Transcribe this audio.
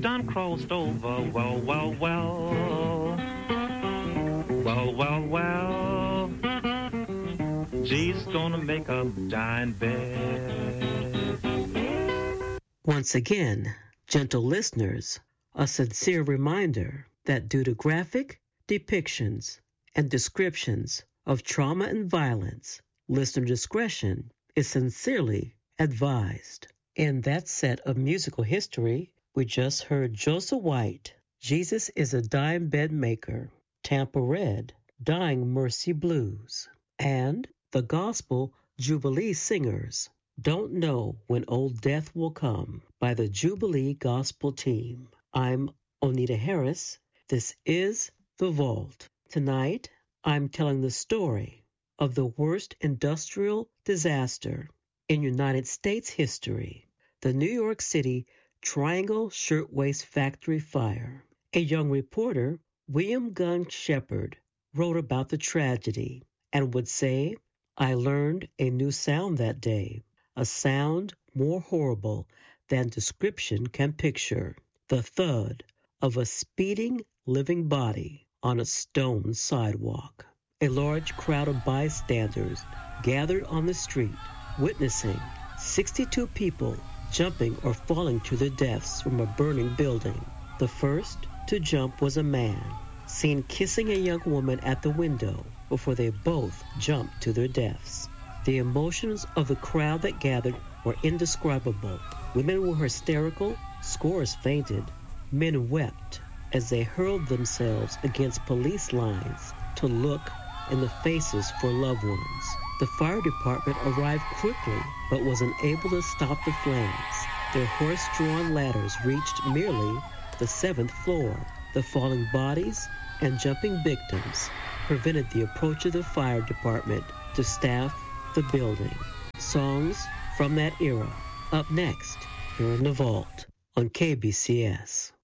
done crossed over. Well, well, well. Well, well, well. Jesus gonna make a dying bed. Once again, gentle listeners, a sincere reminder that due to graphic depictions and descriptions of trauma and violence, listener discretion is sincerely advised. In that set of musical history, we just heard Joseph White, Jesus is a Dying Bed Maker, Tampa Red, Dying Mercy Blues, and the Gospel Jubilee Singers, Don't Know When Old Death Will Come by the Jubilee Gospel Team. I'm Onita Harris. This is The Vault. Tonight, I'm telling the story of the worst industrial disaster in United States history, the New York City Triangle Shirtwaist Factory Fire. A young reporter, William Gunn Shepard, wrote about the tragedy and would say, I learned a new sound that day, a sound more horrible than description can picture, the thud of a speeding living body on a stone sidewalk. A large crowd of bystanders gathered on the street, witnessing 62 people jumping or falling to their deaths from a burning building. The first to jump was a man, seen kissing a young woman at the window before they both jumped to their deaths. The emotions of the crowd that gathered were indescribable. Women were hysterical, scores fainted, men wept as they hurled themselves against police lines to look in the faces for loved ones. The fire department arrived quickly, but was unable to stop the flames. Their horse-drawn ladders reached merely the 7th floor. The falling bodies and jumping victims prevented the approach of the fire department to staff the building. Songs from that era. Up next, here in the Vault on KBCS.